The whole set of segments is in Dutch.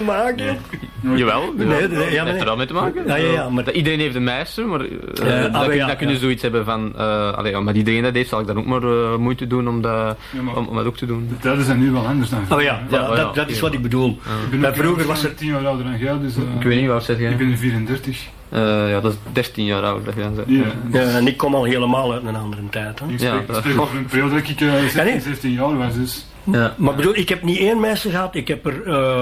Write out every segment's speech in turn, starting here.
maken. Jawel, Nee, heeft er wel mee te maken. Ja, maar... Iedereen heeft een meisje, maar dan kun je zoiets hebben van... maar iedereen dat heeft, zal ik dan ook maar moeite doen om dat ook te doen. De tijden zijn nu wel anders dan vroeger. Dat is wat ik bedoel. Vroeger was er 10 jaar ouder dan jij, dus... Ik weet niet, wat zeg jij? Ik ben 34. Dat is 13 jaar ouder, dat je dan zegt. Ja, en ik kom al helemaal uit een andere tijd. Hè. Ik spreek over een periode dat ik 17 jaar was, dus... Ja, maar bedoel, ik heb niet één meisje gehad, ik heb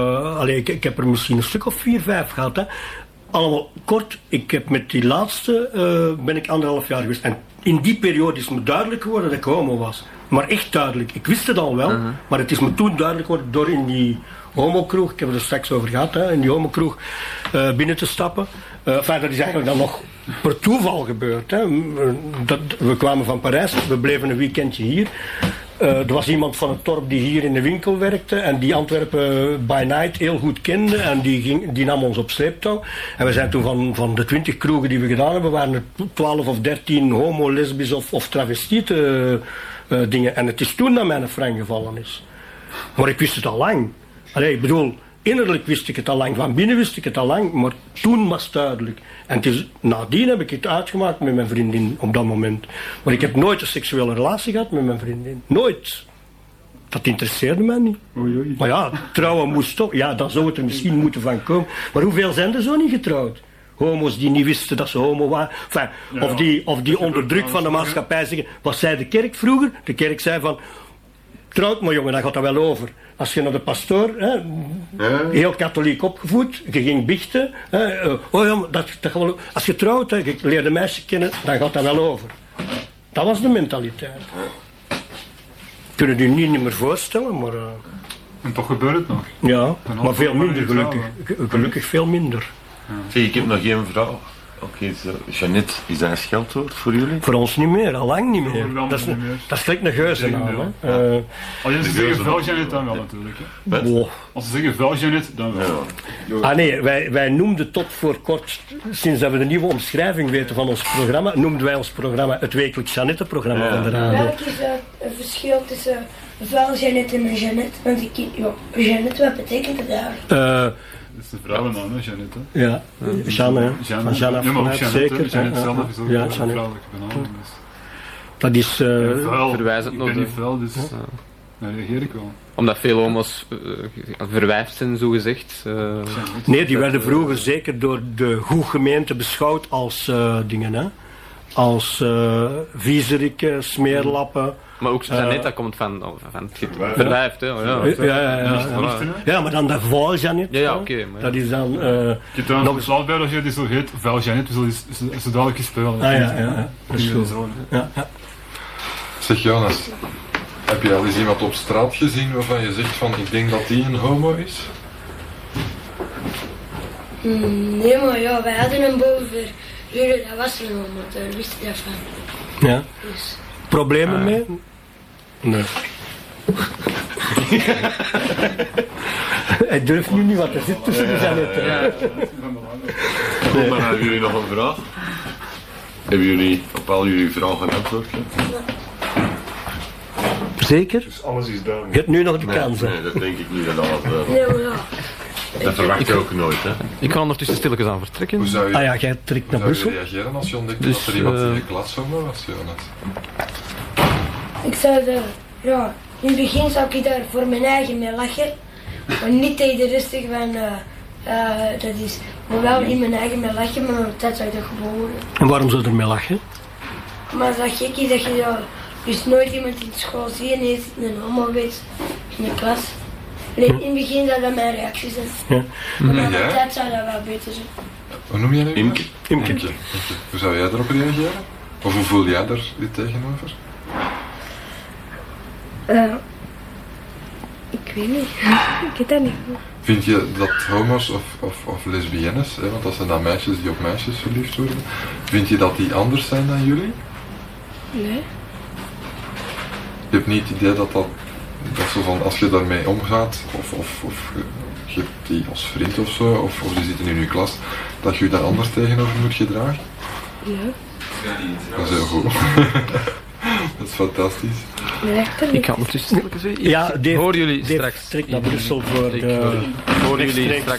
er misschien een stuk of 4, 5 gehad. Hè. Allemaal kort, ik heb met die laatste ben ik 1,5 jaar geweest. En in die periode is me duidelijk geworden dat ik homo was. Maar echt duidelijk. Ik wist het al wel, maar het is me toen duidelijk geworden door in die homokroeg, ik heb het er straks over gehad, hè, in die homokroeg binnen te stappen. Dat is eigenlijk dan nog per toeval gebeurd. Hè. We kwamen van Parijs, we bleven een weekendje hier. Er was iemand van het dorp die hier in de winkel werkte en die Antwerpen by night heel goed kende en die nam ons op sleeptouw. En we zijn toen van de 20 kroegen die we gedaan hebben, waren er 12 of 13 homo, lesbisch of travestiete dingen. En het is toen dat mij een frank gevallen is. Maar ik wist het al lang. Ik bedoel, innerlijk wist ik het al lang, van binnen wist ik het al lang, maar toen was het duidelijk. En nadien heb ik het uitgemaakt met mijn vriendin op dat moment. Maar ik heb nooit een seksuele relatie gehad met mijn vriendin. Nooit. Dat interesseerde mij niet. Oei. Maar ja, trouwen moest toch. Ja, dan zou het er misschien moeten van komen. Maar hoeveel zijn er zo niet getrouwd? Homo's die niet wisten dat ze homo waren. Enfin, of die onder druk van de maatschappij zeggen. Wat zei de kerk vroeger? De kerk zei van... Trouwt maar jongen, dan gaat dat wel over. Als je naar de pastoor, heel katholiek opgevoed, je ging biechten. Als je trouwt, je leert een meisje kennen, dan gaat dat wel over. Dat was de mentaliteit. Kunnen je niet meer voorstellen, maar... En toch gebeurt het nog. Ja, maar veel minder gelukkig. Gelukkig veel minder. Zeg, ik heb nog één vraag. Oké, Jeannette, is dat een scheldwoord voor jullie? Voor ons niet meer, al lang niet meer. Dat is gelijk een geuzennaam. Als ze zeggen vuil Jeannette, dan wel natuurlijk. Hè. Als ze zeggen vuil Jeannette, dan wel. Ah nee, wij noemden tot voor kort, sinds dat we de nieuwe omschrijving weten van ons programma, noemden wij ons programma het wekelijks Jeannette-programma van de radio. Welk is het verschil tussen vuil Jeannette en een Jeannette? Want Jeannette, wat betekent het eigenlijk? Dat is de vrouwennaam, hè, Jeannette. Ja, Jeanne. Van Jeanne afgeleid, zeker. Jeannette zelf is ook een vrouwelijke benaming. Dat is... verwijzend ik ben niet vuil, dus daar reageer ik wel. Omdat veel homo's verwijfd zijn, zogezegd. Nee, die werden vroeger zeker door de goede gemeente beschouwd als dingen, hè. Als viezerikken, smeerlappen. Maar ook Jeannette, dat komt van verwijfd, hè. Ja, maar dan de vuil Jeannette. Ja, oké. Dat is dan... Je hebt trouwens beslag bij dat je die zo heet, vuil Jeannette, dus zo dadelijk gespeeld. Dat is goed. Zeg Jonas, heb je al eens iemand op straat gezien waarvan je zegt van ik denk dat die een homo is? Nee, maar ja, wij hadden een bovenverhuurder, dat was een homo, daar wist je dat van. Ja. Dus. Problemen mee? Nee. Hij durft nu niet wat er zit tussen de Jeannette. Maar hebben jullie nog een vraag? Hebben jullie op al jullie vragen antwoord? Zeker? Dus alles is duidelijk. Je hebt nu nog de kans. Nee, dat denk ik niet dat alles Nee, maar ja. Dat verwacht je ook nooit, hè? Ik kan ondertussen stilletjes aan vertrekken. Hoe zou jij trekt naar je Brussel? reageren als je ontdekt dat er iemand in je klas homo was, Jonas? Ik zou in het begin zou ik daar voor mijn eigen mee lachen. Maar niet tegen de rustig van, dat is, maar wel in mijn eigen mee lachen, maar op de tijd zou ik dat gewoon doen. En waarom zou je ermee lachen? Maar dat gek is dat je dus nooit iemand in school ziet en je zit een homo geweest in de klas. In het begin zou dat mijn reactie zijn. Ja. Maar op de tijd zou dat wel beter zijn. Hoe noem jij nu? Imke. Hoe zou jij erop reageren? Of hoe voel jij er dit tegenover? Ik weet niet. Ik weet dat niet. Vind je dat homo's of lesbiennes, hè, want dat zijn dan meisjes die op meisjes verliefd worden, vind je dat die anders zijn dan jullie? Nee. Je hebt niet het idee dat zo van, als je daarmee omgaat, of je hebt die als vriend of zo, of die zitten in je klas, dat je je daar anders tegenover moet gedragen? Ja. Dat is heel goed. Dat is fantastisch. Ik ga ondertussen Ja, Dave, hoor jullie Dave straks. trekt naar Brussel voor hoor jullie straks